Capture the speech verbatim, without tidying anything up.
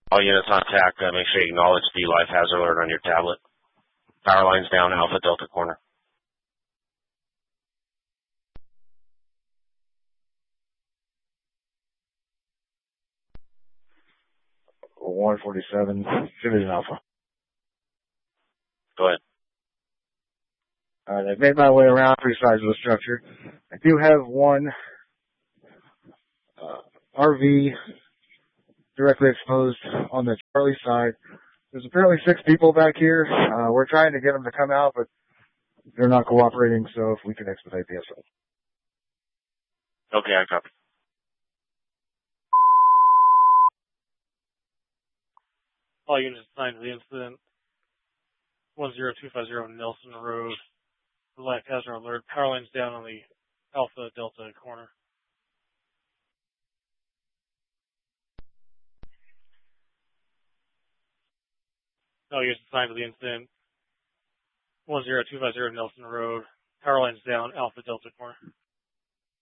All units on attack, uh, make sure you acknowledge the live hazard alert on your tablet. Power lines down, Alpha Delta corner. one forty-seven, Division Alpha. Go ahead. Alright, I've made my way around three sides of the structure. I do have one uh, R V directly exposed on the Charlie side. There's apparently six people back here. Uh, we're trying to get them to come out, but they're not cooperating, so if we can expedite the assault. Okay, I copy. All units assigned to the incident. one zero two five zero Nelson Road. Live hazard alert. Power lines down on the Alpha Delta corner. All units assigned to the incident. one zero two five zero Nelson Road. Power lines down, Alpha Delta corner.